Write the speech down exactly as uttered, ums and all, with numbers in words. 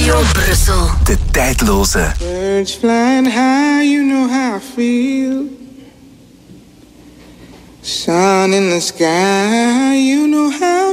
Radio Brussel. De tijdloze. Birds flying high, you know how I feel. Sun in the sky, you know how